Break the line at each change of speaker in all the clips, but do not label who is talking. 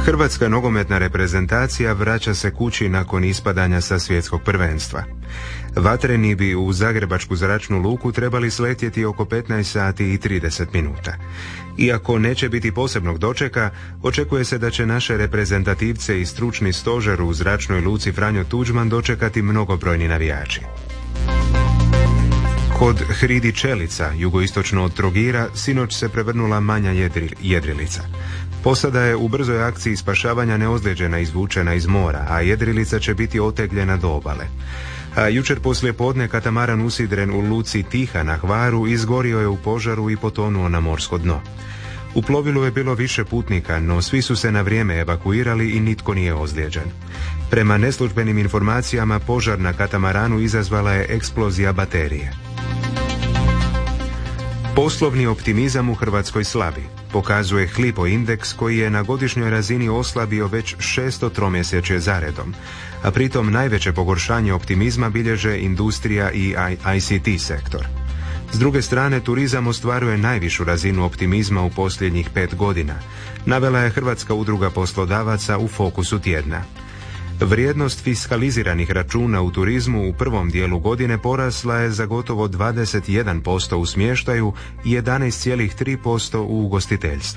Hrvatska nogometna reprezentacija vraća se kući nakon ispadanja sa svjetskog prvenstva. Vatreni bi u Zagrebačku zračnu luku trebali sletjeti oko 15 sati i 30 minuta. Iako neće biti posebnog dočeka, očekuje se da će naše reprezentativce i stručni stožer u zračnoj luci Franjo Tuđman dočekati mnogobrojni navijači. Kod hridi Čelica, jugoistočno od Trogira, sinoć se prevrnula manja jedrilica. Posada je u brzoj akciji spašavanja neozlijeđena izvučena iz mora, a jedrilica će biti otegljena do obale. A jučer poslijepodne katamaran usidren u luci Tiha na Hvaru izgorio je u požaru i potonuo na morsko dno. U plovilu je bilo više putnika, no svi su se na vrijeme evakuirali i nitko nije ozlijeđen. Prema neslužbenim informacijama, požar na katamaranu izazvala je eksplozija baterije. Poslovni optimizam u Hrvatskoj slabi, pokazuje Hlipo indeks koji je na godišnjoj razini oslabio već 6. tromjesečje zaredom, a pritom najveće pogoršanje optimizma bilježe industrija i ICT sektor. S druge strane, turizam ostvaruje najvišu razinu optimizma u posljednjih 5 godina, navela je Hrvatska udruga poslodavaca u Fokusu tjedna. Vrijednost fiskaliziranih računa u turizmu u prvom dijelu godine porasla je za gotovo 21% u smještaju i 11,3% u ugostiteljstvu.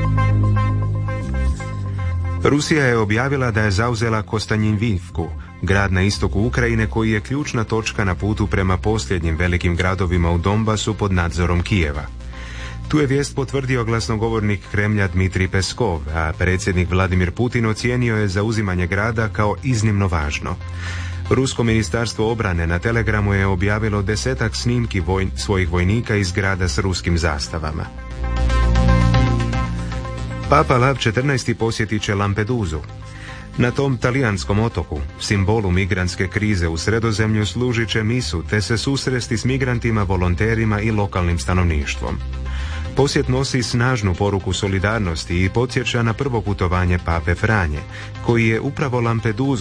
Rusija je objavila da je zauzela Kostanjivku, grad na istoku Ukrajine koji je ključna točka na putu prema posljednjim velikim gradovima u Donbasu pod nadzorom Kijeva. Tu je vijest potvrdio glasnogovornik Kremlja Dmitrij Peskov, a predsjednik Vladimir Putin ocijenio je zauzimanje grada kao iznimno važno. Rusko ministarstvo obrane na Telegramu je objavilo 10-ak snimki svojih vojnika iz grada s ruskim zastavama. Papa Lav XIV posjetit će Lampeduzu. Na tom talijanskom otoku, simbolu migrantske krize u Sredozemlju, služit će misu te se susresti s migrantima, volonterima i lokalnim stanovništvom. Posjet nosi snažnu poruku solidarnosti i podsjeća na prvo putovanje Pape Franje, koji je upravo Lampeduzu